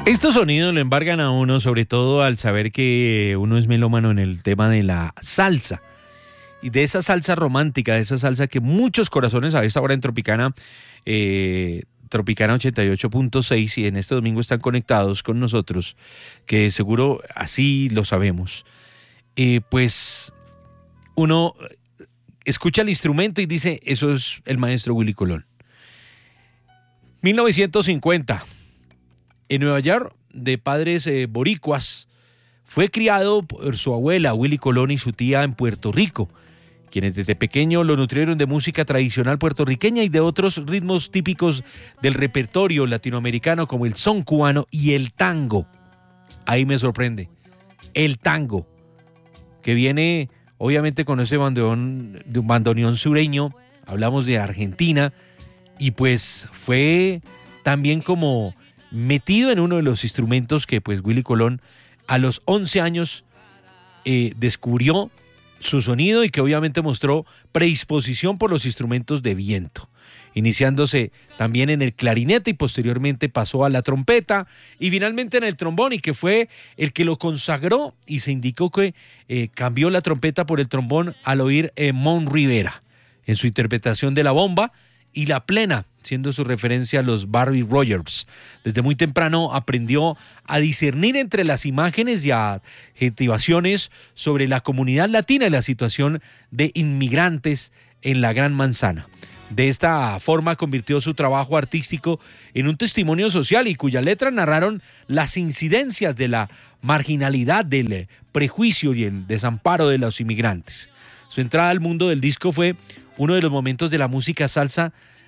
Estos sonidos lo embargan a uno, sobre todo al saber que uno es melómano en el tema de la salsa. Y de esa salsa romántica, de esa salsa que muchos corazones a esta hora en Tropicana, Tropicana 88.6, y en este domingo están conectados con nosotros, que seguro así lo sabemos. Pues uno escucha el instrumento y dice, eso es el maestro Willy Colón. 1950. En Nueva York, de padres boricuas, fue criado por su abuela Willy Colón y su tía en Puerto Rico, quienes desde pequeño lo nutrieron de música tradicional puertorriqueña y de otros ritmos típicos del repertorio latinoamericano como el son cubano y el tango. Ahí me sorprende, el tango, que viene obviamente con ese bandoneón sureño, hablamos de Argentina, y pues fue también como metido en uno de los instrumentos que pues Willy Colón a los 11 años descubrió su sonido y que obviamente mostró predisposición por los instrumentos de viento, iniciándose también en el clarinete y posteriormente pasó a la trompeta y finalmente en el trombón, y que fue el que lo consagró, y se indicó que cambió la trompeta por el trombón al oír Mon Rivera en su interpretación de la bomba y la plena, siendo su referencia a los Barry Rogers. Desde muy temprano aprendió a discernir entre las imágenes y adjetivaciones sobre la comunidad latina y la situación de inmigrantes en la Gran Manzana. De esta forma convirtió su trabajo artístico en un testimonio social y cuyas letras narraron las incidencias de la marginalidad, del prejuicio y el desamparo de los inmigrantes. Su entrada al mundo del disco fue uno de los momentos de la música salsa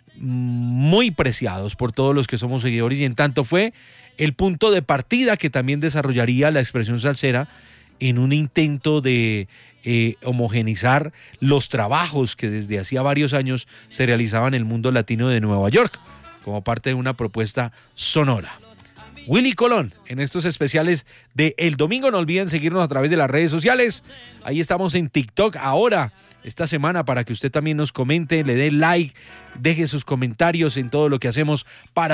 muy preciados por todos los que somos seguidores, y en tanto fue el punto de partida que también desarrollaría la expresión salsera en un intento de homogenizar los trabajos que desde hacía varios años se realizaban en el mundo latino de Nueva York, como parte de una propuesta sonora. Willy Colón, en estos especiales de El Domingo. No olviden seguirnos a través de las redes sociales. Ahí estamos en TikTok ahora, esta semana, para que usted también nos comente, le dé like, deje sus comentarios en todo lo que hacemos para